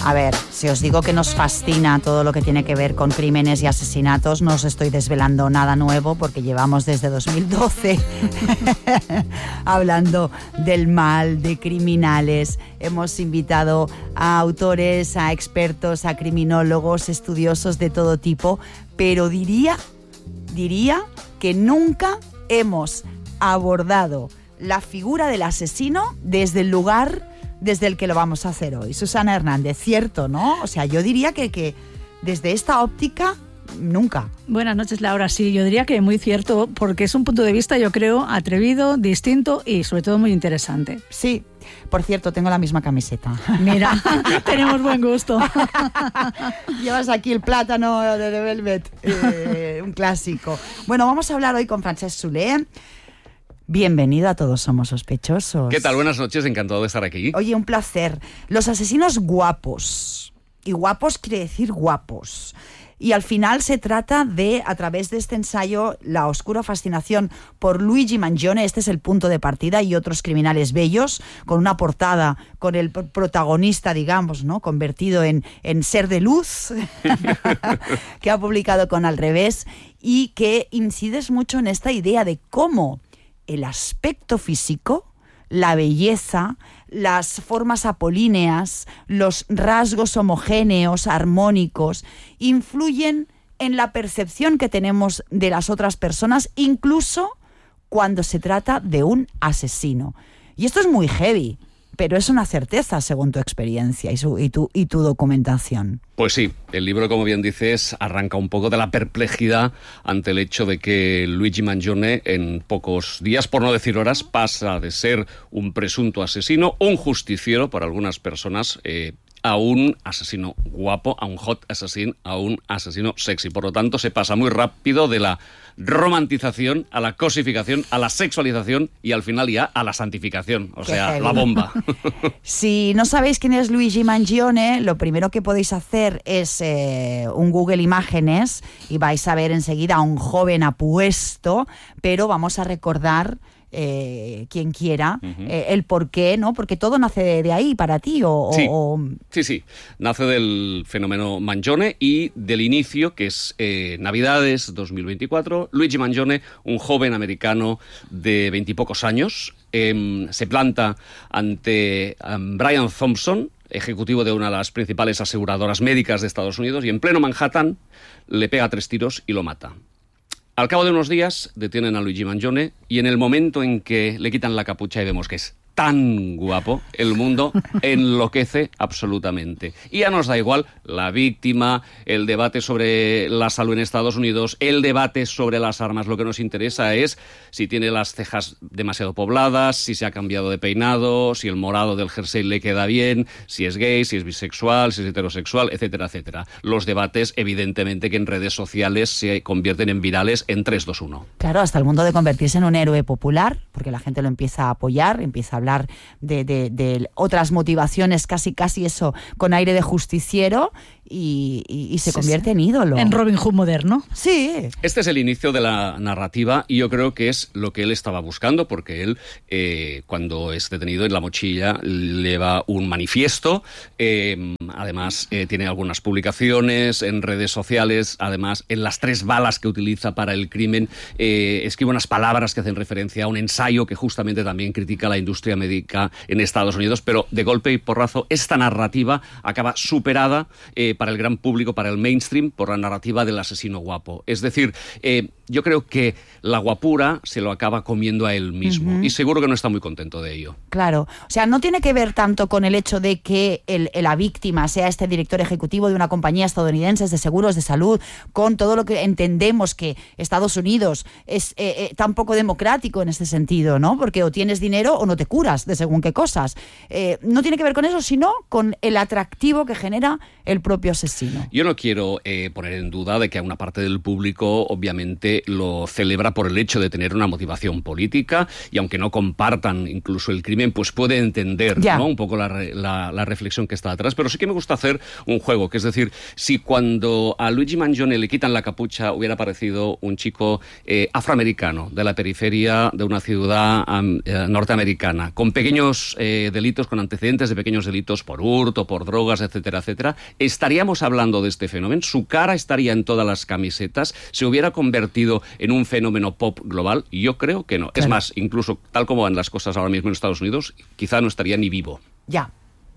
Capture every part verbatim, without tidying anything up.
A ver, si os digo que nos fascina todo lo que tiene que ver con crímenes y asesinatos, no os estoy desvelando nada nuevo porque llevamos desde dos mil doce hablando del mal, de criminales. Hemos invitado a autores, a expertos, a criminólogos, estudiosos de todo tipo, pero diría, diría que nunca hemos abordado la figura del asesino desde el lugar desde el que lo vamos a hacer hoy. Susana Hernández, cierto, ¿no? O sea, yo diría que, que desde esta óptica, nunca. Buenas noches, Laura. Sí, yo diría que muy cierto, porque es un punto de vista, yo creo, atrevido, distinto y sobre todo muy interesante. Sí. Por cierto, tengo la misma camiseta. Mira, tenemos buen gusto. Llevas aquí el plátano de The Velvet, eh, un clásico. Bueno, vamos a hablar hoy con Francesc Soler. Bienvenido a Todos Somos Sospechosos. ¿Qué tal? Buenas noches, encantado de estar aquí. Oye, un placer. Los asesinos guapos. Y guapos quiere decir guapos. Y al final se trata de, a través de este ensayo, la oscura fascinación por Luigi Mangione. Este es el punto de partida, y otros criminales bellos, con una portada, con el protagonista, digamos, ¿no?, convertido en, en ser de luz, que ha publicado con Al Revés, y que incides mucho en esta idea de cómo el aspecto físico, la belleza, las formas apolíneas, los rasgos homogéneos, armónicos, influyen en la percepción que tenemos de las otras personas, incluso cuando se trata de un asesino. Y esto es muy heavy, pero es una certeza según tu experiencia y, su, y, tu, y tu documentación. Pues sí, el libro, como bien dices, arranca un poco de la perplejidad ante el hecho de que Luigi Mangione en pocos días, por no decir horas, pasa de ser un presunto asesino, un justiciero para algunas personas, eh, a un asesino guapo, a un hot assassin, a un asesino sexy. Por lo tanto, se pasa muy rápido de la romantización a la cosificación, a la sexualización y al final ya a la santificación. O sea, la bomba. Si no sabéis quién es Luigi Mangione, lo primero que podéis hacer es eh, un Google Imágenes y vais a ver enseguida a un joven apuesto, pero vamos a recordar Eh, quien quiera, uh-huh. eh, el por qué, ¿no? Porque todo nace de, de ahí para ti, o, sí. o... sí, sí, nace del fenómeno Mangione y del inicio, que es eh, Navidades dos mil veinticuatro. Luigi Mangione, un joven americano de veintipocos años, eh, se planta ante um, Brian Thompson, ejecutivo de una de las principales aseguradoras médicas de Estados Unidos, y en pleno Manhattan le pega tres tiros y lo mata. Al cabo de unos días detienen a Luigi Mangione y en el momento en que le quitan la capucha y vemos que es tan guapo, el mundo enloquece absolutamente. Y ya nos da igual la víctima, el debate sobre la salud en Estados Unidos, el debate sobre las armas. Lo que nos interesa es si tiene las cejas demasiado pobladas, si se ha cambiado de peinado, si el morado del jersey le queda bien, si es gay, si es bisexual, si es heterosexual, etcétera, etcétera. Los debates, evidentemente, que en redes sociales se convierten en virales en tres, dos, uno. Claro, hasta el mundo de convertirse en un héroe popular, porque la gente lo empieza a apoyar, empieza a hablar De, de, de otras motivaciones, casi casi eso, con aire de justiciero, y, y, y se sí, convierte sí. en ídolo. En Robin Hood moderno. Sí. Este es el inicio de la narrativa y yo creo que es lo que él estaba buscando, porque él, eh, cuando es detenido, en la mochila lleva un manifiesto, eh, además eh, tiene algunas publicaciones en redes sociales, además en las tres balas que utiliza para el crimen, eh, escribe unas palabras que hacen referencia a un ensayo que justamente también critica la industria médica en Estados Unidos, pero de golpe y porrazo esta narrativa acaba superada eh, para el gran público, para el mainstream, por la narrativa del asesino guapo. Es decir, eh, yo creo que la guapura se lo acaba comiendo a él mismo, uh-huh. y seguro que no está muy contento de ello. Claro, o sea, no tiene que ver tanto con el hecho de que el, la víctima sea este director ejecutivo de una compañía estadounidense de seguros de salud, con todo lo que entendemos que Estados Unidos es eh, eh, tan poco democrático en este sentido, ¿no? Porque o tienes dinero o no te curas de según qué cosas. Eh, no tiene que ver con eso, sino con el atractivo que genera el propio asesino. Yo no quiero eh, poner en duda de que a una parte del público obviamente lo celebra por el hecho de tener una motivación política, y aunque no compartan incluso el crimen, pues puede entender, ¿no?, un poco la, la, la reflexión que está atrás. Pero sí que aquí me gusta hacer un juego, que es decir, si cuando a Luigi Mangione le quitan la capucha hubiera aparecido un chico eh, afroamericano de la periferia de una ciudad um, eh, norteamericana, con pequeños eh, delitos, con antecedentes de pequeños delitos por hurto, por drogas, etcétera, etcétera, estaríamos hablando de este fenómeno. Su cara estaría en todas las camisetas, se hubiera convertido en un fenómeno pop global. Yo creo que no. Claro. Es más, incluso tal como van las cosas ahora mismo en Estados Unidos, quizá no estaría ni vivo. Ya.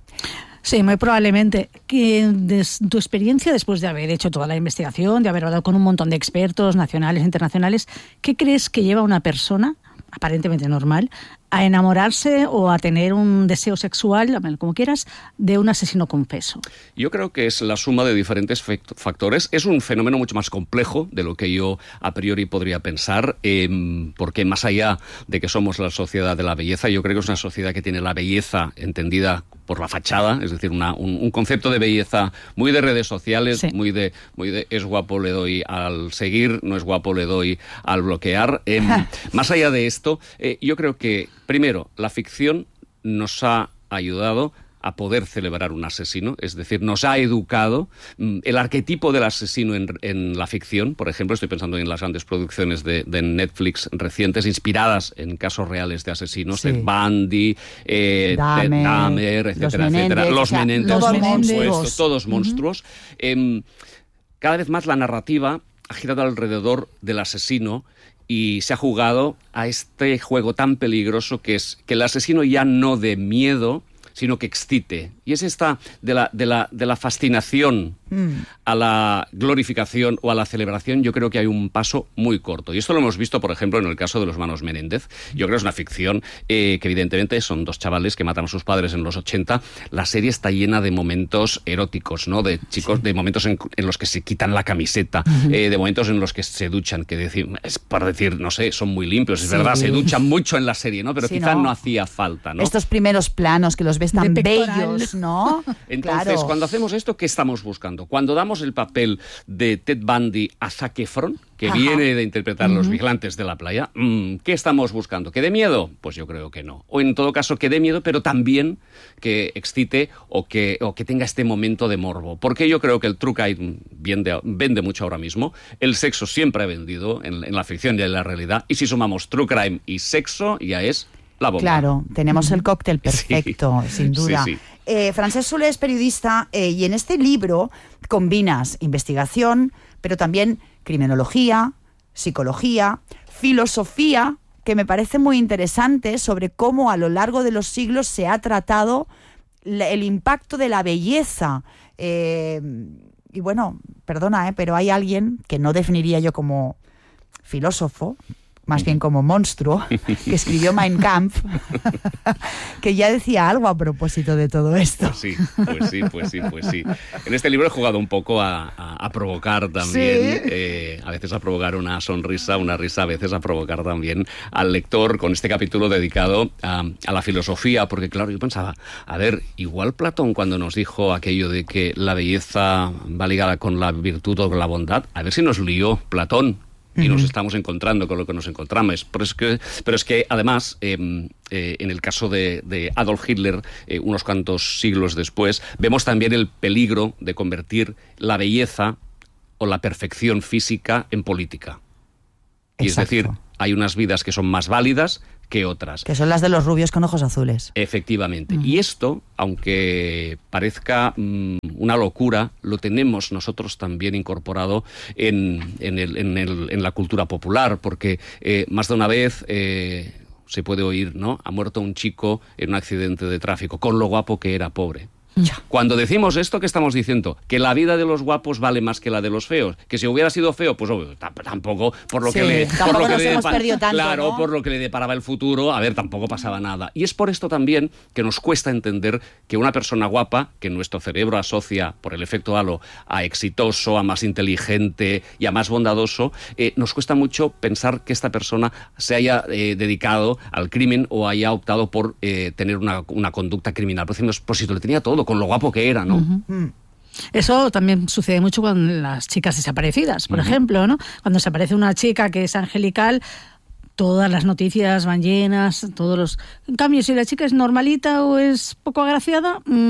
Sí, muy probablemente. Que des, tu experiencia después de haber hecho toda la investigación, de haber hablado con un montón de expertos nacionales e internacionales, ¿qué crees que lleva a una persona, aparentemente normal, a enamorarse o a tener un deseo sexual, como quieras, de un asesino confeso? Yo creo que es la suma de diferentes factores. Es un fenómeno mucho más complejo de lo que yo a priori podría pensar, eh, porque más allá de que somos la sociedad de la belleza, yo creo que es una sociedad que tiene la belleza entendida por la fachada, es decir, una, un, un concepto de belleza muy de redes sociales, sí. muy de muy de es guapo, le doy al seguir, no es guapo, le doy al bloquear. Eh, más allá de esto, eh, yo creo que primero, la ficción nos ha ayudado a poder celebrar un asesino, es decir, nos ha educado. El arquetipo del asesino en, en la ficción, por ejemplo, estoy pensando en las grandes producciones de, de Netflix recientes, inspiradas en casos reales de asesinos, sí. Bundy, eh, Dahmer, Dahmer, etcétera, los etcétera, Menéndez, los o sea, Menéndez, todos por monstruos. supuesto, todos monstruos. Uh-huh. Eh, cada vez más la narrativa ha girado alrededor del asesino y se ha jugado a este juego tan peligroso que es que el asesino ya no dé miedo, sino que excite. Y es esta de la, de la, de la fascinación mm. a la glorificación o a la celebración, yo creo que hay un paso muy corto. Y esto lo hemos visto, por ejemplo, en el caso de los hermanos Menéndez. Yo creo que es una ficción eh, que evidentemente son dos chavales que matan a sus padres en los ochenta. La serie está llena de momentos eróticos, ¿no? De chicos, sí. de momentos en, en los que se quitan la camiseta, uh-huh. eh, de momentos en los que se duchan, que decir, es para decir, no sé, son muy limpios, es sí. verdad, se duchan mucho en la serie, ¿no? Pero sí, quizá no. no hacía falta, ¿no? Estos primeros planos que los ves tan bellos, ¿no? Entonces, claro. cuando hacemos esto, ¿qué estamos buscando? Cuando damos el papel de Ted Bundy a Zac Efron, que Ajá. viene de interpretar a los uh-huh. vigilantes de la playa, ¿qué estamos buscando? ¿Que dé miedo? Pues yo creo que no. O en todo caso, que dé miedo, pero también que excite o que, o que tenga este momento de morbo. Porque yo creo que el true crime vende, vende mucho ahora mismo. El sexo siempre ha vendido en, en la ficción y en la realidad. Y si sumamos true crime y sexo, ya es la bomba. Claro, tenemos el cóctel perfecto, sí. sin duda. Sí, sí. Eh, Francesc Soler es periodista eh, y en este libro combinas investigación, pero también criminología, psicología, filosofía, que me parece muy interesante sobre cómo a lo largo de los siglos se ha tratado la, el impacto de la belleza. Eh, y bueno, perdona, eh, pero hay alguien que no definiría yo como filósofo, más bien como monstruo, que escribió Mein Kampf, que ya decía algo a propósito de todo esto. Pues sí, pues sí, pues sí, pues sí. En este libro he jugado un poco a, a, a provocar también, ¿sí? eh, a veces a provocar una sonrisa, una risa, a veces a provocar también al lector con este capítulo dedicado a, a la filosofía, porque claro, yo pensaba, a ver, igual Platón cuando nos dijo aquello de que la belleza va ligada con la virtud o con la bondad, a ver si nos lió Platón. Y nos estamos encontrando con lo que nos encontramos. Pero es que, pero es que además, eh, eh, en el caso de, de Adolf Hitler, eh, unos cuantos siglos después, vemos también el peligro de convertir la belleza o la perfección física en política. Y Exacto. es decir, hay unas vidas que son más válidas que otras. Que son las de los rubios con ojos azules. Efectivamente. Mm. Y esto, aunque parezca mmm, una locura, lo tenemos nosotros también incorporado en, en, el, en, el, en la cultura popular, porque eh, más de una vez eh, se puede oír, ¿no? Ha muerto un chico en un accidente de tráfico, con lo guapo que era, pobre. Ya. Cuando decimos esto, ¿qué estamos diciendo? Que la vida de los guapos vale más que la de los feos. Que si hubiera sido feo, pues obvio, tampoco por lo sí, que le... Tampoco por lo nos que hemos le, perdido tanto, Claro, ¿no? por lo que le deparaba el futuro, a ver, tampoco pasaba nada. Y es por esto también que nos cuesta entender que una persona guapa, que nuestro cerebro asocia, por el efecto halo, a exitoso, a más inteligente y a más bondadoso, eh, nos cuesta mucho pensar que esta persona se haya eh, dedicado al crimen o haya optado por eh, tener una, una conducta criminal. Por ejemplo, pues si lo tenía todo, con lo guapo que era, ¿no? Uh-huh. Eso también sucede mucho con las chicas desaparecidas, por uh-huh. ejemplo, ¿no? Cuando desaparece una chica que es angelical, todas las noticias van llenas, todos los... En cambio, si la chica es normalita o es poco agraciada, mmm,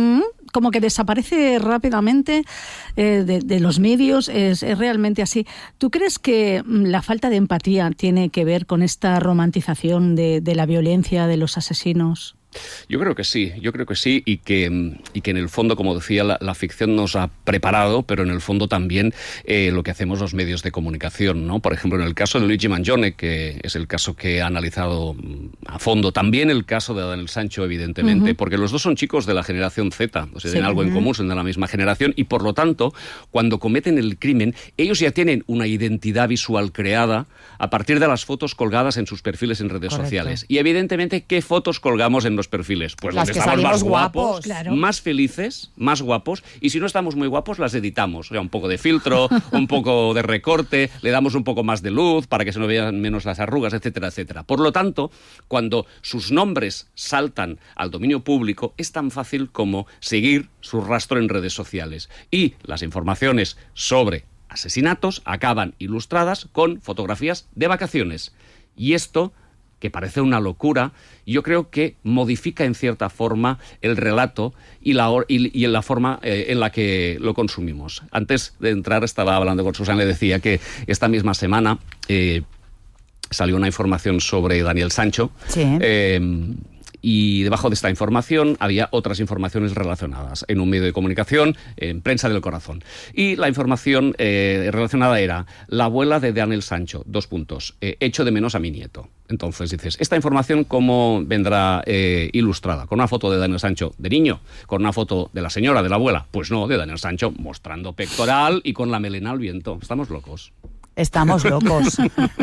como que desaparece rápidamente eh, de, de los medios, es, es realmente así. ¿Tú crees que la falta de empatía tiene que ver con esta romantización de, de la violencia, de los asesinos? Yo creo que sí, yo creo que sí, y que, y que en el fondo, como decía, la, la ficción nos ha preparado, pero en el fondo también eh, lo que hacemos los medios de comunicación, ¿no? Por ejemplo, en el caso de Luigi Mangione, que es el caso que he analizado a fondo, también el caso de Daniel Sancho, evidentemente, uh-huh. porque los dos son chicos de la generación Z, o sea, sí. tienen algo en común, son de la misma generación, y por lo tanto, cuando cometen el crimen, ellos ya tienen una identidad visual creada a partir de las fotos colgadas en sus perfiles en redes Correcto. sociales. Y evidentemente, ¿qué fotos colgamos en los perfiles? Pues las donde que estamos más guapos, guapos claro. más felices, más guapos, y si no estamos muy guapos, las editamos. O sea, un poco de filtro, un poco de recorte, le damos un poco más de luz para que se nos vean menos las arrugas, etcétera, etcétera. Por lo tanto, cuando sus nombres saltan al dominio público, es tan fácil como seguir su rastro en redes sociales. Y las informaciones sobre asesinatos acaban ilustradas con fotografías de vacaciones. Y esto, que parece una locura, yo creo que modifica en cierta forma el relato y la, y, y en la forma eh, en la que lo consumimos. Antes de entrar estaba hablando con Susana, le decía que esta misma semana eh, salió una información sobre Daniel Sancho. Sí. Eh, Y debajo de esta información había otras informaciones relacionadas en un medio de comunicación, en Prensa del Corazón. Y la información eh, relacionada era: la abuela de Daniel Sancho, dos puntos, eh, echo de menos a mi nieto. Entonces dices, ¿esta información cómo vendrá eh, ilustrada? ¿Con una foto de Daniel Sancho de niño? ¿Con una foto de la señora, de la abuela? Pues no, de Daniel Sancho mostrando pectoral y con la melena al viento. Estamos locos. Estamos locos.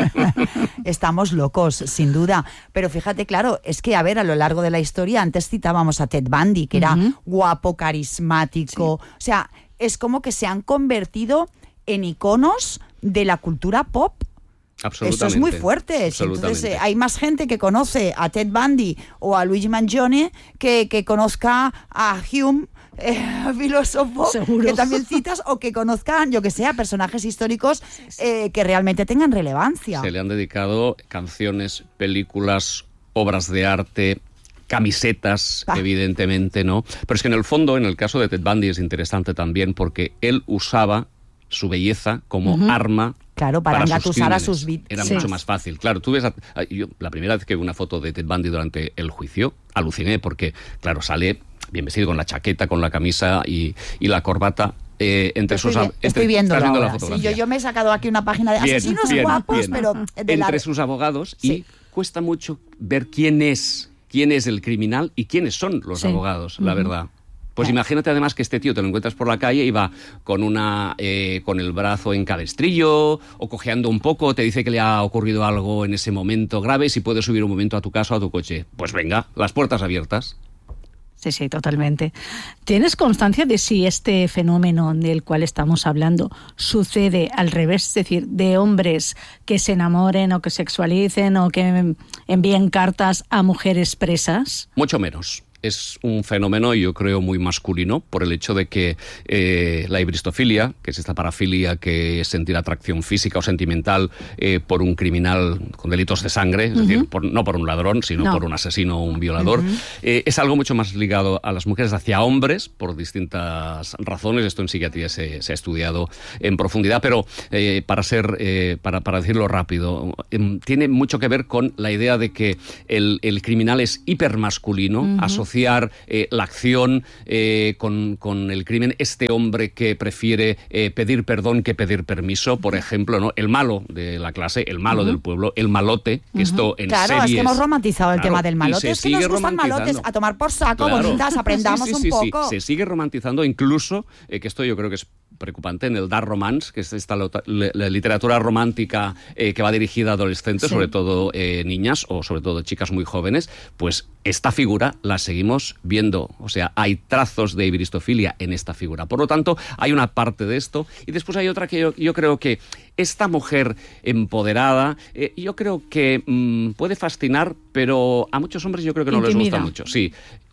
Estamos locos, sin duda. Pero fíjate, claro, es que, a ver, a lo largo de la historia, antes citábamos a Ted Bundy, que era uh-huh. guapo, carismático. Sí. O sea, es como que se han convertido en iconos de la cultura pop. Absolutamente. Eso es muy fuerte. Entonces, eh, hay más gente que conoce a Ted Bundy o a Luigi Mangione que, que conozca a Hume, Eh, filósofo, Seguro. que también citas, o que conozcan, yo que sé, a personajes históricos sí, sí. Eh, que realmente tengan relevancia. Se le han dedicado canciones, películas, obras de arte, camisetas, ah. evidentemente, ¿no? Pero es que en el fondo, en el caso de Ted Bundy es interesante también porque él usaba su belleza como uh-huh. arma. Claro, para, para engatusar a sus víctimas. Era sí. mucho más fácil. Claro, tú ves... A, a, yo, la primera vez que vi una foto de Ted Bundy durante el juicio, aluciné porque, claro, sale bien vestido con la chaqueta, con la camisa y, y la corbata. Eh, entre estoy, sus, vi- entre, estoy viendo viendo ahora. la fotografía. Sí, yo, yo me he sacado aquí una página de bien, asesinos bien, guapos, bien. pero... De entre la... sus abogados sí. y cuesta mucho ver quién es, quién es el criminal y quiénes son los sí. abogados, la uh-huh. verdad. Pues imagínate además que este tío te lo encuentras por la calle y va con una eh, con el brazo en cabestrillo o cojeando un poco, te dice que le ha ocurrido algo en ese momento grave, si puedes subir un momento a tu casa o a tu coche. Pues venga, las puertas abiertas. Sí, sí, totalmente. ¿Tienes constancia de si este fenómeno del cual estamos hablando sucede al revés? Es decir, de hombres que se enamoren o que sexualicen o que envíen cartas a mujeres presas. Mucho menos. Es un fenómeno, yo creo, muy masculino por el hecho de que eh, la hibristofilia, que es esta parafilia que es sentir atracción física o sentimental eh, por un criminal con delitos de sangre, es uh-huh. decir, por, no por un ladrón, sino no. por un asesino o un violador, uh-huh. eh, es algo mucho más ligado a las mujeres hacia hombres por distintas razones. Esto en psiquiatría se, se ha estudiado en profundidad, pero eh, para, ser, eh, para, para decirlo rápido, eh, tiene mucho que ver con la idea de que el, el criminal es hipermasculino, uh-huh. asociado asociar eh, la acción eh, con, con el crimen, este hombre que prefiere eh, pedir perdón que pedir permiso, por ejemplo, ¿no? El malo de la clase, el malo uh-huh. del pueblo, el malote, que uh-huh. esto en claro, series... es que hemos romantizado el claro, tema del malote, es que nos gustan malotes, a tomar por saco, claro. bonitas, aprendamos sí, sí, sí, un sí, poco. Sí. Se sigue romantizando, incluso, eh, que esto yo creo que es preocupante, en el dark romance, que es esta la, la literatura romántica eh, que va dirigida a adolescentes, sí. sobre todo eh, niñas o sobre todo chicas muy jóvenes, pues esta figura la seguimos viendo. O sea, hay trazos de hibristofilia en esta figura. Por lo tanto, hay una parte de esto y después hay otra que yo, yo creo que esta mujer empoderada, eh, yo creo que mmm, puede fascinar, pero a muchos hombres yo creo que no Intimida. les gusta mucho. Sí.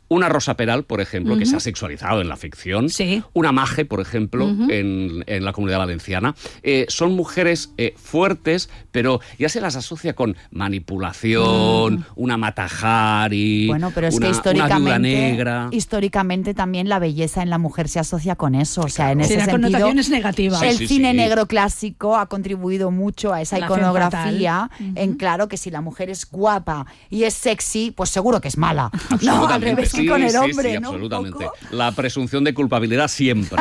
Una Rosa Peral, por ejemplo, uh-huh. que se ha sexualizado en la ficción. Sí. Una Maje, por ejemplo, uh-huh. en, en la Comunidad Valenciana. Eh, son mujeres eh, fuertes, pero ya se las asocia con manipulación, uh-huh. una Matajari, bueno, pero es una, que históricamente, una Viuda Negra. Históricamente también la belleza en la mujer se asocia con eso. O sea, claro. en ese sí, la sentido, connotación es negativa. El sí, sí, cine sí. negro clásico ha contribuido mucho a esa La iconografía. uh-huh. En claro que si la mujer es guapa y es sexy, pues seguro que es mala. No, al revés sí, que con el sí, hombre, sí, ¿no? absolutamente. La presunción de culpabilidad siempre.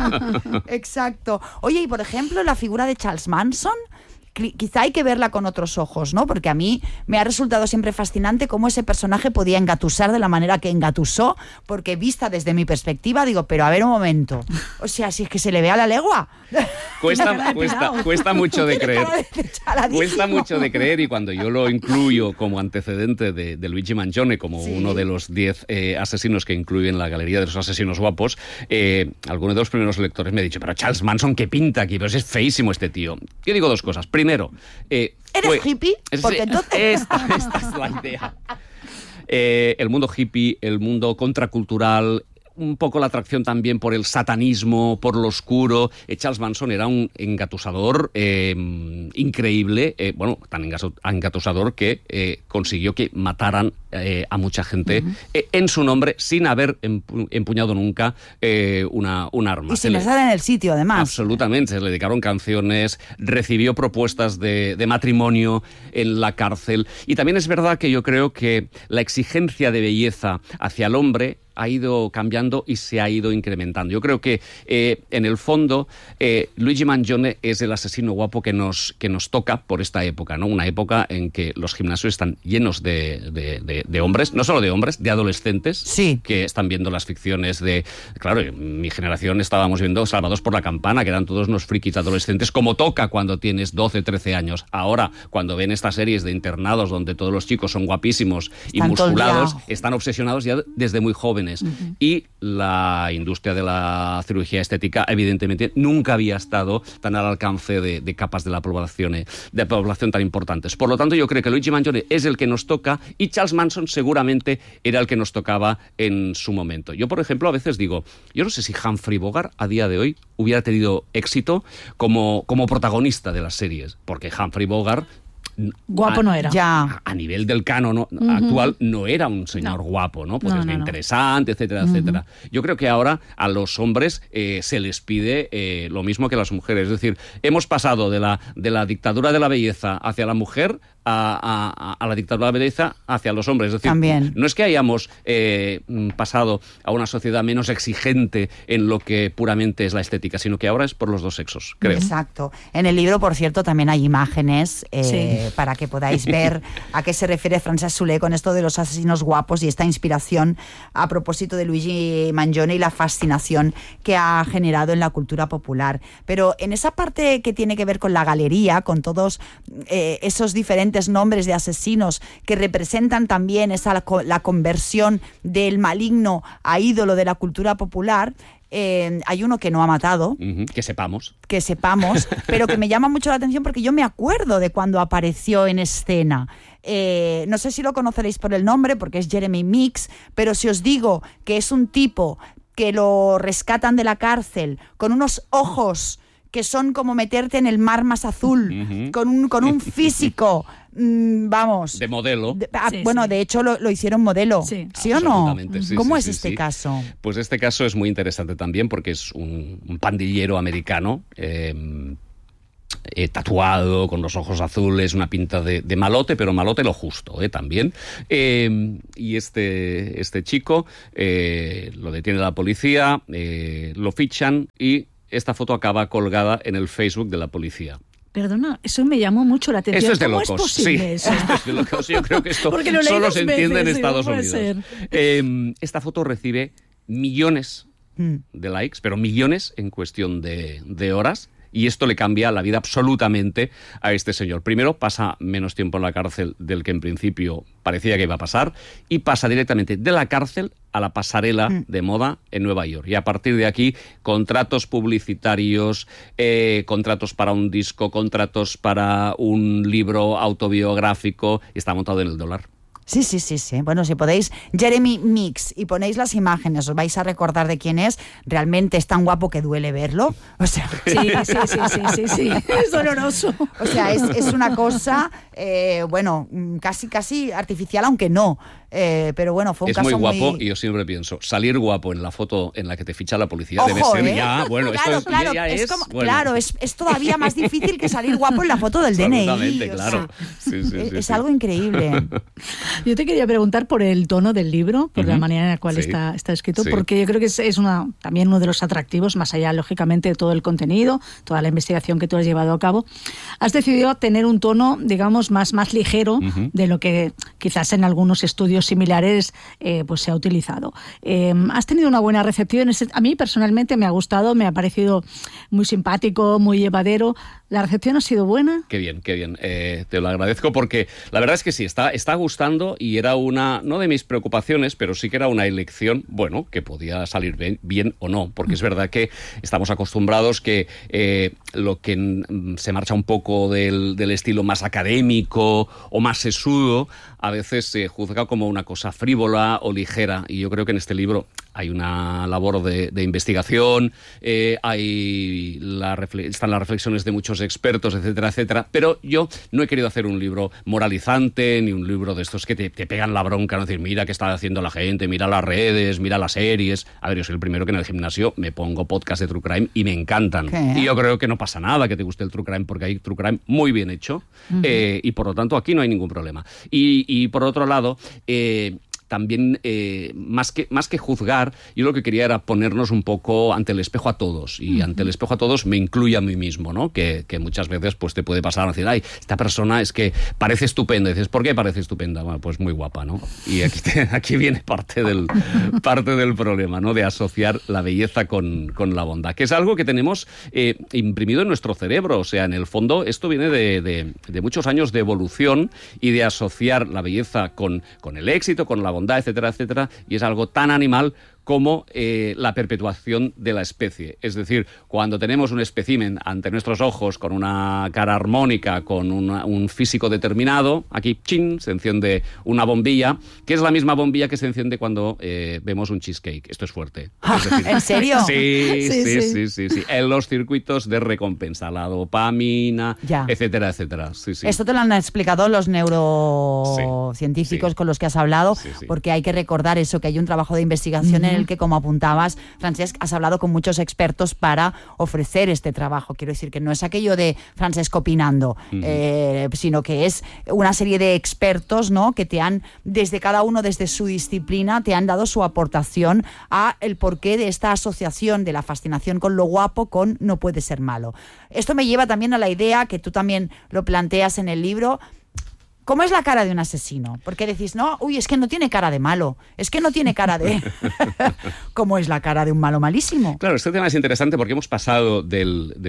Exacto. Oye, y por ejemplo, la figura de Charles Manson, quizá hay que verla con otros ojos, ¿no? Porque a mí me ha resultado siempre fascinante cómo ese personaje podía engatusar de la manera que engatusó, porque vista desde mi perspectiva, digo, pero a ver un momento, o sea, si es que se le ve a la legua. Cuesta, cuesta, cuesta mucho de creer. Cuesta mucho de creer, y cuando yo lo incluyo como antecedente de, de Luigi Mangione, como sí. uno de los diez eh, asesinos que incluyen la galería de los asesinos guapos, eh, alguno de los primeros lectores me ha dicho, pero Charles Manson, ¿qué pinta aquí? Pero es feísimo este tío. Yo digo dos cosas. Primero, eh, ¿eres fue, hippie? Porque entonces... Esta, esta es la idea. Eh, el mundo hippie, el mundo contracultural, un poco la atracción también por el satanismo, por lo oscuro. Eh, Charles Manson era un engatusador eh, increíble, eh, bueno, tan engatusador que eh, consiguió que mataran eh, a mucha gente uh-huh. eh, en su nombre, sin haber empu- empuñado nunca eh, una, un arma. Y sin estar en el sitio, además. Absolutamente, se le dedicaron canciones, recibió propuestas de, de matrimonio en la cárcel. Y también es verdad que yo creo que la exigencia de belleza hacia el hombre ha ido cambiando y se ha ido incrementando. Yo creo que, eh, en el fondo, eh, Luigi Mangione es el asesino guapo que nos, que nos toca por esta época, ¿no? Una época en que los gimnasios están llenos de, de, de, de hombres, no solo de hombres, de adolescentes, sí. que están viendo las ficciones de... Claro, mi generación estábamos viendo Salvados por la Campana, que eran todos unos frikis adolescentes, como toca cuando tienes doce, trece años. Ahora, cuando ven estas series de internados donde todos los chicos son guapísimos y están musculados, están obsesionados ya desde muy jóvenes. Uh-huh. Y la industria de la cirugía estética, evidentemente, nunca había estado tan al alcance de, de capas de la población, de la población tan importantes. Por lo tanto, yo creo que Luigi Mangione es el que nos toca y Charles Manson seguramente era el que nos tocaba en su momento. Yo, por ejemplo, a veces digo, yo no sé si Humphrey Bogart a día de hoy hubiera tenido éxito como, como protagonista de las series, porque Humphrey Bogart... Guapo no era. Ya. A nivel del canon ¿no? uh-huh. actual no era un señor no. guapo, ¿no? Pues no, es no, interesante, no. etcétera, uh-huh. etcétera. Yo creo que ahora a los hombres eh, se les pide eh, lo mismo que a las mujeres. Es decir, hemos pasado de la, de la dictadura de la belleza hacia la mujer a, a, a la dictadura de la belleza hacia los hombres. Es decir, También. no es que hayamos eh, pasado a una sociedad menos exigente en lo que puramente es la estética, sino que ahora es por los dos sexos, creo. Exacto. En el libro, por cierto, también hay imágenes eh, sí. para que podáis ver a qué se refiere Francesc Soler con esto de los asesinos guapos y esta inspiración a propósito de Luigi Mangione y la fascinación que ha generado en la cultura popular. Pero en esa parte que tiene que ver con la galería, con todos eh, esos diferentes nombres de asesinos que representan también esa la, la conversión del maligno a ídolo de la cultura popular, eh, hay uno que no ha matado. Uh-huh. Que sepamos. Que sepamos, pero que me llama mucho la atención porque yo me acuerdo de cuando apareció en escena. Eh, no sé si lo conoceréis por el nombre, porque es Jeremy Meeks, pero si os digo que es un tipo que lo rescatan de la cárcel con unos ojos que son como meterte en el mar más azul, uh-huh. con un con un físico, mmm, vamos... De modelo. De, ah, sí, bueno, sí. de hecho lo, lo hicieron modelo. Sí, ¿Sí o no? Sí, ¿Cómo sí, es sí, este sí. caso? Pues este caso es muy interesante también porque es un, un pandillero americano, eh, eh, tatuado, con los ojos azules, una pinta de, de malote, pero malote lo justo, eh, también. Eh, y este, este chico eh, lo detiene la policía, eh, lo fichan y esta foto acaba colgada en el Facebook de la policía. Perdona, eso me llamó mucho la atención. Eso es de ¿Cómo locos, es posible sí. eso? Esto es de locos. Yo creo que esto solo se entiende en Estados Unidos. Eh, esta foto recibe millones mm. de likes, pero millones en cuestión de, de horas. Y esto le cambia la vida absolutamente a este señor. Primero, pasa menos tiempo en la cárcel del que en principio parecía que iba a pasar, y pasa directamente de la cárcel a la pasarela mm. de moda en Nueva York. Y a partir de aquí, contratos publicitarios, eh, contratos para un disco, contratos para un libro autobiográfico, está montado en el dólar. Sí, sí, sí, sí. Bueno, si podéis, Jeremy Mix, y ponéis las imágenes, os vais a recordar de quién es. Realmente es tan guapo que duele verlo. O sea, sí, sí, sí, sí, sí, sí. Es doloroso. O sea, es, es una cosa, eh, bueno, casi, casi artificial, aunque no. Eh, pero bueno, fue un es caso muy guapo muy... y yo siempre pienso, salir guapo en la foto en la que te ficha la policía. Ojo, debe ser ¿eh? ya, bueno, claro, esto claro, es, ya es es, como, bueno. claro, es, es todavía más difícil que salir guapo en la foto del D N I. Absolutamente, o claro. sea, Sí, sí, es, sí, es sí. algo increíble. Yo te quería preguntar por el tono del libro, por Uh-huh. la manera en la cual Sí. está, está escrito, Sí. porque yo creo que es, es una, también uno de los atractivos, más allá, lógicamente, de todo el contenido, toda la investigación que tú has llevado a cabo. Has decidido tener un tono, digamos, más, más ligero Uh-huh. de lo que quizás en algunos estudios similares eh, pues se ha utilizado. Eh, has tenido una buena recepción. A mí personalmente me ha gustado, me ha parecido muy simpático, muy llevadero. ¿La recepción ha sido buena? Qué bien, qué bien. Eh, te lo agradezco porque la verdad es que sí, está, está gustando y era una, no de mis preocupaciones, pero sí que era una elección, bueno, que podía salir bien, bien o no, porque es verdad que estamos acostumbrados que eh, lo que mm, se marcha un poco del, del estilo más académico o más sesudo, a veces se juzga como una cosa frívola o ligera, y yo creo que en este libro hay una labor de, de investigación, eh, hay la refle- están las reflexiones de muchos expertos, etcétera, etcétera, pero yo no he querido hacer un libro moralizante, ni un libro de estos que te, te pegan la bronca, no decir, mira qué está haciendo la gente, mira las redes, mira las series. A ver, yo soy el primero que en el gimnasio me pongo podcast de True Crime y me encantan. ¿Qué? Y yo creo que no pasa nada que te guste el True Crime, porque hay True Crime muy bien hecho, uh-huh. eh, y por lo tanto aquí no hay ningún problema. Y, y por otro lado, eh, también, eh, más, que, más que juzgar, yo lo que quería era ponernos un poco ante el espejo a todos. Y uh-huh. ante el espejo a todos me incluye a mí mismo, ¿no? Que, que muchas veces pues, te puede pasar a decir, ay, esta persona es que parece estupenda. Y dices, ¿por qué parece estupenda? Bueno, pues muy guapa, ¿no? Y aquí, te, aquí viene parte del, parte del problema, ¿no? De asociar la belleza con, con la bondad, que es algo que tenemos eh, imprimido en nuestro cerebro. O sea, en el fondo, esto viene de, de, de muchos años de evolución y de asociar la belleza con, con el éxito, con la bondad, etcétera, etcétera, y es algo tan animal como eh, la perpetuación de la especie. Es decir, cuando tenemos un espécimen ante nuestros ojos con una cara armónica, con una, un físico determinado, aquí, chin, se enciende una bombilla, que es la misma bombilla que se enciende cuando eh, vemos un cheesecake. Esto es fuerte. Es decir, ¿en serio? Sí, sí, Sí, sí, sí. sí, sí, sí. En los circuitos de recompensa, la dopamina, Ya. etcétera, etcétera. Sí, sí. Esto te lo han explicado los neurocientíficos Sí, sí. con los que has hablado, Sí, sí. porque hay que recordar eso, que hay un trabajo de investigación Uh-huh. en el que, como apuntabas, Francesc, has hablado con muchos expertos para ofrecer este trabajo. Quiero decir que no es aquello de Francesc opinando, Uh-huh. eh, sino que es una serie de expertos, ¿no?, que te han, desde cada uno, desde su disciplina, te han dado su aportación a el porqué de esta asociación de la fascinación con lo guapo con no puede ser malo. Esto me lleva también a la idea que tú también lo planteas en el libro. ¿Cómo es la cara de un asesino? Porque decís, no, uy, es que no tiene cara de malo, es que no tiene cara de... ¿Cómo es la cara de un malo malísimo? Claro, este tema es interesante porque hemos pasado de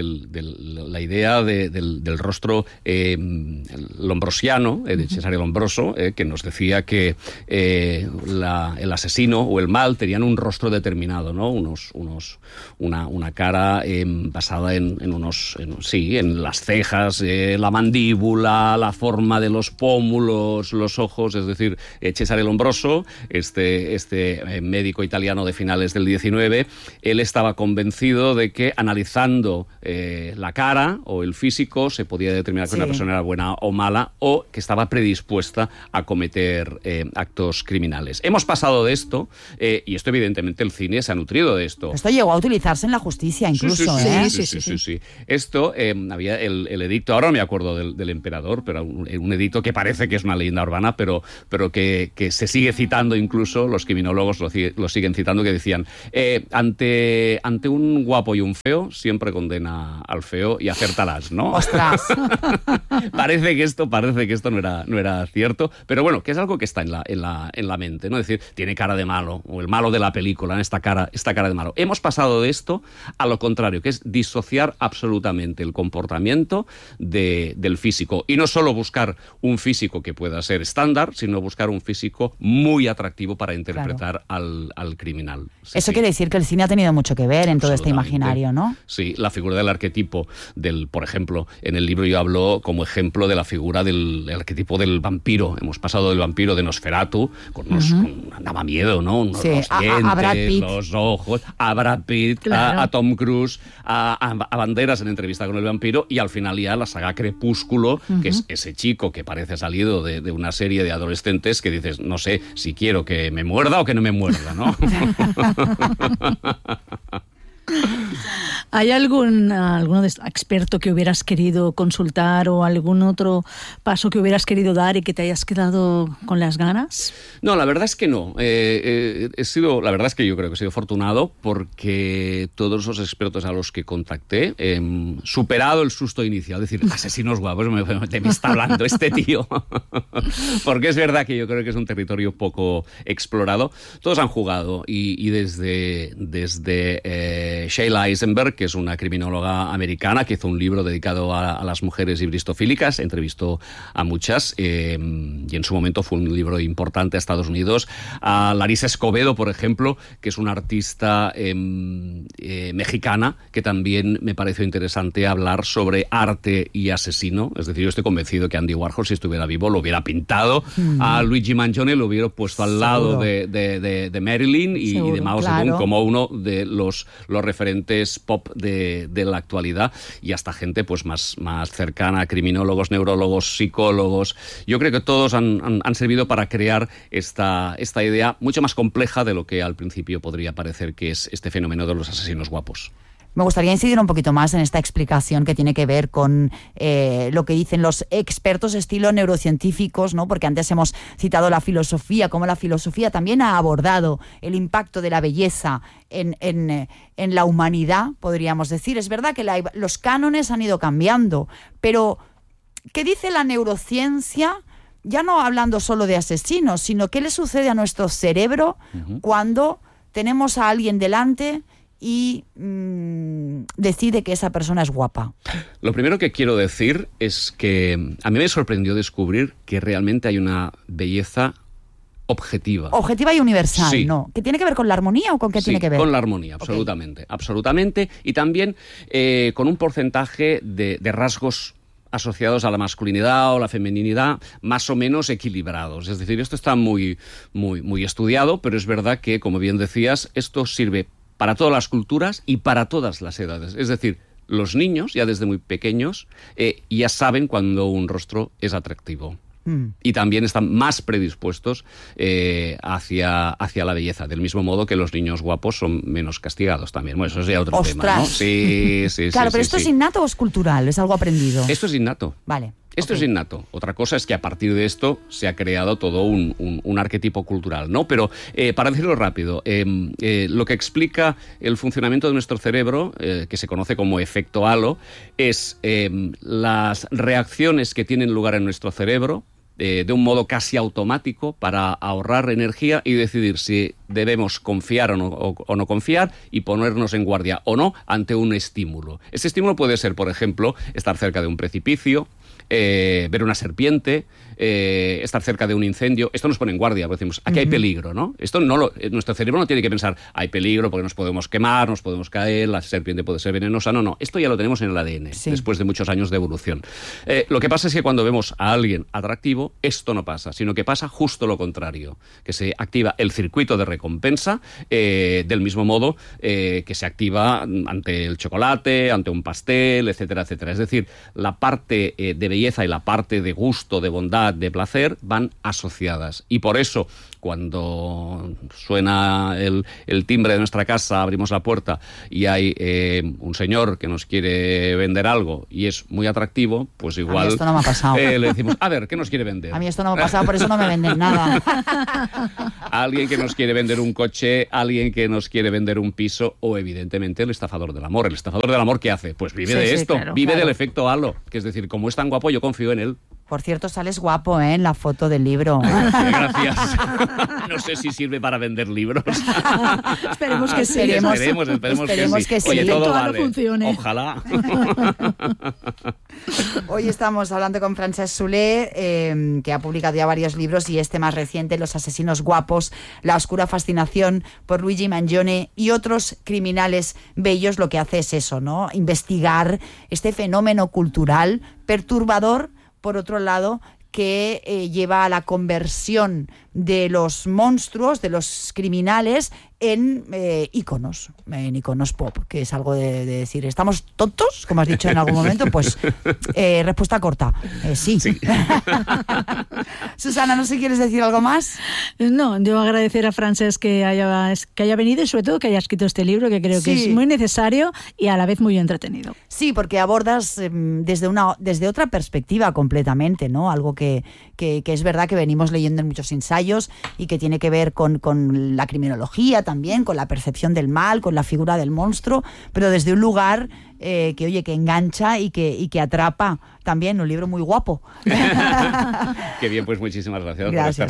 la idea de, del, del rostro eh, lombrosiano, eh, de Cesare Lombroso, eh, que nos decía que eh, la, el asesino o el mal tenían un rostro determinado, ¿no? Unos, unos, una, una cara eh, basada en, en unos, en, sí, en las cejas, eh, la mandíbula, la forma de los pómulos, los ojos, es decir, eh, Cesare Lombroso, este, este eh, médico italiano de finales del diecinueve, él estaba convencido de que analizando eh, la cara o el físico se podía determinar que Sí. una persona era buena o mala o que estaba predispuesta a cometer eh, actos criminales. Hemos pasado de esto eh, y esto evidentemente el cine se ha nutrido de esto. Esto llegó a utilizarse en la justicia incluso, sí, sí, ¿eh? sí, sí, sí, sí, sí. Esto, eh, había el, el edicto, ahora no me acuerdo del, del emperador, pero un, un edicto que parece que es una leyenda urbana, pero, pero que, que se sigue citando incluso, los criminólogos lo, lo siguen citando, que decían, eh, ante, ante un guapo y un feo, siempre condena al feo y acértalas, ¿no? ¡Ostras! parece que esto, parece que esto no era, no era cierto, pero bueno, que es algo que está en la, en la, en la mente, ¿no? Es decir, tiene cara de malo, o el malo de la película, esta cara, esta cara de malo. Hemos pasado de esto a lo contrario, que es disociar absolutamente el comportamiento de, del físico, y no solo buscar un físico que pueda ser estándar, sino buscar un físico muy atractivo para interpretar claro. al, al criminal. Sí, Eso sí. quiere decir que el cine ha tenido mucho que ver en todo este imaginario, ¿no? Sí, la figura del arquetipo del, por ejemplo, en el libro yo hablo como ejemplo de la figura del arquetipo del vampiro. Hemos pasado del vampiro de Nosferatu, con unos, uh-huh. con, daba miedo, ¿no? Unos, sí, los a, dientes, a Brad Pitt. los ojos, a Brad Pitt, claro. a, a Tom Cruise, a, a, a Banderas en Entrevista con el vampiro, y al final ya la saga Crepúsculo, uh-huh. que es ese chico que parece salido de, de una serie de adolescentes que dices, no sé si quiero que me muerda o que no me muerda, ¿no? ¿Hay algún algún experto que hubieras querido consultar o algún otro paso que hubieras querido dar y que te hayas quedado con las ganas? No, la verdad es que no. Eh, eh, he sido, la verdad es que yo creo que he sido afortunado porque todos los expertos a los que contacté, eh, superado el susto inicial, es decir, asesinos guapos, ¿de me está hablando este tío? Porque es verdad que yo creo que es un territorio poco explorado. Todos han jugado y, y desde, desde eh, Sheila Eisenberg, que es una criminóloga americana que hizo un libro dedicado a, a las mujeres hibristofílicas, entrevistó a muchas eh, y en su momento fue un libro importante a Estados Unidos. A Larisa Escobedo, por ejemplo, que es una artista eh, eh, mexicana, que también me pareció interesante hablar sobre arte y asesino. Es decir, yo estoy convencido que Andy Warhol, si estuviera vivo, lo hubiera pintado. Mm. A Luigi Mangione lo hubiera puesto al Seguro. lado de, de, de, de Marilyn y, y de Mao Zedong, claro. como uno de los, los referentes pop de, de la actualidad, y hasta gente pues más, más cercana, criminólogos, neurólogos, psicólogos. Yo creo que todos han, han, han servido para crear esta, esta idea mucho más compleja de lo que al principio podría parecer que es este fenómeno de los asesinos guapos. Me gustaría incidir un poquito más en esta explicación que tiene que ver con eh, lo que dicen los expertos estilo neurocientíficos, ¿no? Porque antes hemos citado la filosofía, como la filosofía también ha abordado el impacto de la belleza en, en, en la humanidad, podríamos decir. Es verdad que la, los cánones han ido cambiando, pero ¿qué dice la neurociencia? Ya no hablando solo de asesinos, sino qué le sucede a nuestro cerebro uh-huh. cuando tenemos a alguien delante y mmm, decide que esa persona es guapa. Lo primero que quiero decir es que a mí me sorprendió descubrir que realmente hay una belleza objetiva. Objetiva y universal, sí. ¿no? ¿Qué tiene que ver con la armonía o con qué sí, tiene que ver? Con la armonía, absolutamente. Okay. Absolutamente. Y también eh, con un porcentaje de, de rasgos asociados a la masculinidad o la femeninidad más o menos equilibrados. Es decir, esto está muy, muy, muy estudiado, pero es verdad que, como bien decías, esto sirve para todas las culturas y para todas las edades. Es decir, los niños, ya desde muy pequeños, eh, ya saben cuando un rostro es atractivo. Mm. Y también están más predispuestos eh, hacia, hacia la belleza, del mismo modo que los niños guapos son menos castigados también. Bueno, eso es ya otro ¡Ostras! tema, ¿no? Sí, sí, claro, sí, pero sí, esto sí. es innato o es cultural, es algo aprendido. Esto es innato. Vale. Esto okay. es innato. Otra cosa es que a partir de esto se ha creado todo un, un, un arquetipo cultural, ¿no? Pero, eh, para decirlo rápido, eh, eh, lo que explica el funcionamiento de nuestro cerebro, eh, que se conoce como efecto halo, es eh, las reacciones que tienen lugar en nuestro cerebro, Eh, de un modo casi automático para ahorrar energía y decidir si debemos confiar o no, o, o no confiar y ponernos en guardia o no ante un estímulo. Ese estímulo puede ser, por ejemplo, estar cerca de un precipicio, eh, ver una serpiente, eh, estar cerca de un incendio. Esto nos pone en guardia, porque decimos, aquí uh-huh. hay peligro, ¿no? Esto no lo, nuestro cerebro no tiene que pensar, hay peligro porque nos podemos quemar, nos podemos caer, la serpiente puede ser venenosa. No, no, esto ya lo tenemos en el A D N, sí. después de muchos años de evolución. Eh, lo que pasa es que cuando vemos a alguien atractivo, esto no pasa, sino que pasa justo lo contrario, que se activa el circuito de recompensa eh, del mismo modo eh, que se activa ante el chocolate, ante un pastel, etcétera, etcétera. Es decir, la parte eh, de belleza y la parte de gusto, de bondad, de placer van asociadas. Y por eso, cuando suena el, el timbre de nuestra casa, abrimos la puerta y hay eh, un señor que nos quiere vender algo y es muy atractivo, pues igual... A mí esto no me ha pasado. Eh, le decimos, a ver, ¿qué nos quiere vender? A mí esto no me ha pasado, por eso no me venden nada. Alguien que nos quiere vender un coche, alguien que nos quiere vender un piso o, evidentemente, el estafador del amor. ¿El estafador del amor qué hace? Pues vive sí, de sí, esto, claro, vive claro. del efecto halo, que es decir, como es tan guapo, yo confío en él. Por cierto, sales guapo, ¿eh? En la foto del libro. Gracias. No sé si sirve para vender libros. Esperemos que sí. Esperemos, esperemos, esperemos, esperemos que sí. que sí. Oye, todo Todo vale. funcione. Ojalá. Hoy estamos hablando con Francesc Soler, eh, que ha publicado ya varios libros, y este más reciente, Los asesinos guapos, la oscura fascinación por Luigi Mangione y otros criminales bellos. Lo que hace es eso, ¿no? Investigar este fenómeno cultural perturbador, por otro lado, que eh, lleva a la conversión de los monstruos, de los criminales, en eh, íconos, en íconos pop, que es algo de, de decir, ¿estamos tontos? Como has dicho en algún momento, pues eh, respuesta corta, eh, sí. sí. Susana, no sé, ¿quieres decir algo más? No, yo agradecer a Francesc que haya, que haya venido y sobre todo que haya escrito este libro, que creo que Sí. es muy necesario y a la vez muy entretenido. Sí, porque abordas eh, desde una desde otra perspectiva completamente, ¿no? Algo que, que, que es verdad que venimos leyendo en muchos ensayos y que tiene que ver con, con la criminología también, con la percepción del mal, con la figura del monstruo, pero desde un lugar eh, que, oye, que engancha y que, y que atrapa también. Un libro muy guapo. Qué bien, pues muchísimas gracias, Gracias. por estar